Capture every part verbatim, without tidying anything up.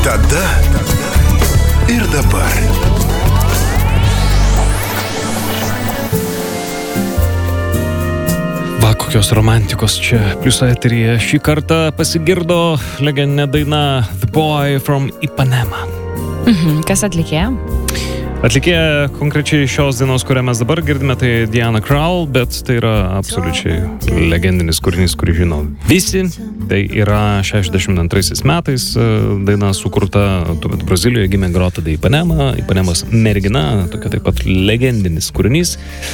Tada ir dabar. Va, kokios romantikos čia Pliuso eteryje. Šį kartą pasigirdo legendinė daina The Boy from Ipanema. Mhm. Kas atlikėja? Atlikėja konkrečiai šios dainos, kurią mes dabar girdime, tai Diana Krall, bet tai yra absoliučiai legendinis kūrinys, kurį žino visi. Tai yra šešiasdešimt antraisiais metais daina sukurta tuomet Brazilijoje, gimė Grota de Ipanema, Ipanemos mergina, tokia taip pat legendinis kūrinys.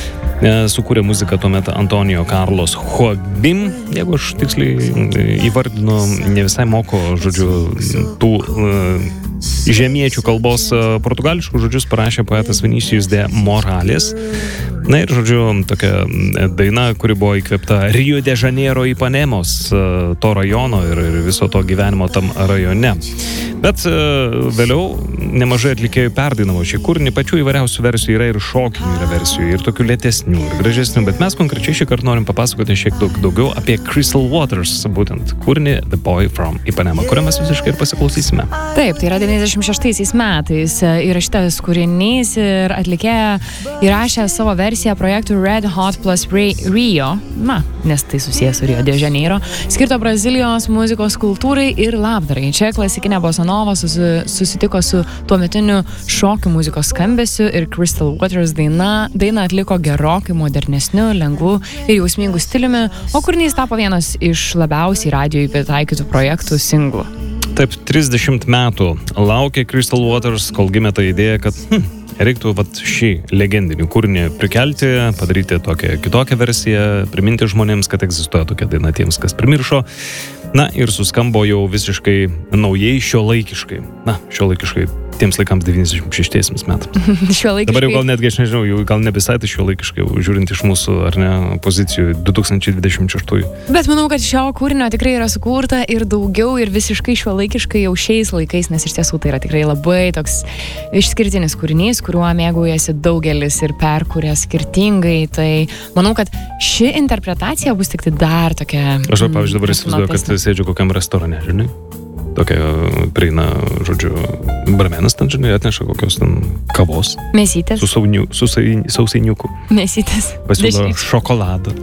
Sukūrė muziką tuomet Antonijo Carlos Jobim, jeigu aš tiksliai įvardinu, ne visai moko, žodžiu, tų uh, žemiečių kalbos uh, portugališkų žodžius parašė poetas Vinicius de Morales. Na ir, žodžiu, tokia daina, kuri buvo įkvėpta Rio de Janeiro Ipanemos, uh, to rajono ir, ir viso to gyvenimo tam rajone. Bet uh, vėliau nemažai atlikėjų perdainavo šį kūrinį, pačių įvairiausių versijų yra ir šokinių yra versijų, ir tokių lėtesnių, ir gražesnių, bet mes konkrečiai šį kartą norim papasakoti šiek tiek daugiau apie Crystal Waters, būtent kūrinį The Boy from Ipanema, kurią mes visiškai ir pasiklausysime. Taip, tai yra devyniasdešimt šeštaisiais metais įrašytas kūrinys ir atlikėja įrašė savo versiją projektų Red Hot plus Rio, na, nes tai susijęs su Rio de Janeiro, skirto Brazilijos muzikos kultūrai ir labdarai. Čia klasikinė bossa nova susi, susitiko su tuometiniu šokių muzikos skambesiu ir Crystal Waters daina, daina atliko gerokai modernesniu, lengvu ir jausmingu stiliumi, o kūrinys tapo vienas iš labiausiai radijoj pritaikytų projektų singlų. Taip, trisdešimt metų laukė Crystal Waters, kol gimė ta idėja, kad hm, reiktų vat, šį legendinį kūrinį prikelti, padaryti tokią kitokią versiją, priminti žmonėms, kad egzistuoja tokia daina tiems, kas primiršo. Na ir suskambo jau visiškai naujai, šiuolaikiškai. Na, šiuolaikiškai tiems laikams devyniasdešimt šeštaisiais metams. Šiuolaikiškai. Dabar jau gal netgi, aš nežinau, jau gal nebesai tai šiuolaikiškai, žiūrint iš mūsų, ar ne, pozicijų du tūkstančiai dvidešimt šeštųjų. Bet manau, kad šio kūrinio tikrai yra sukurta ir daugiau ir visiškai šiuolaikiškai jau šiais laikais, nes iš tiesų tai yra tikrai labai toks išskirtinis kūrinys, kuriuo mėgaujasi daugelis ir perkuria skirtingai. Tai manau, kad ši interpretacija bus tik tai dar tokia... Aš, pavyzdžiui, dabar įsivaizduoju, kad sėdžiu kokiam restorane, žinai. Tokia prieina, žodžiu, barmenas ten, žinai, atneša kokios ten kavos. Mėsytės. Su, sauniu, su sausainiuku. Mėsytės. Pasiūlo šokoladą.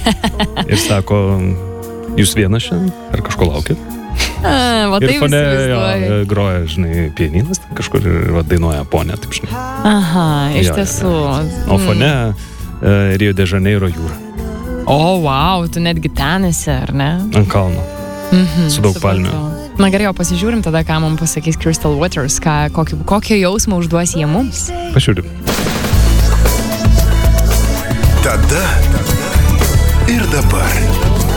Ir sako, jūs vienas šiandien, ar kažko laukit? A, va, ir fone jo, groja, žinai, pianinas, kažkur va, dainuoja ponė, taip žinai. Aha, iš jo, tiesų. Jo. O fone mm. Rio de Janeiro jūra. O, wow, tu netgi ten esi, ar ne? Ant kalno. Mhm, su daug palmių. Na gerai, o pasižiūrim tada, ką mums pasakys Crystal Waters, ką, kokį, kokį jausmą užduos jie mums. Pažiūrim. Tada ir dabar.